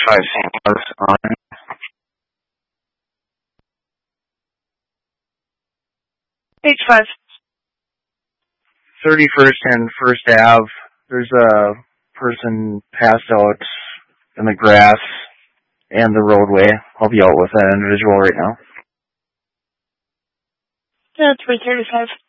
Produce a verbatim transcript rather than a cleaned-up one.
five Saint Mark's on Page five. thirty-first and First Ave. There's a person passed out in the grass and the roadway. I'll be out with that individual right now. Yeah, three thirty-five.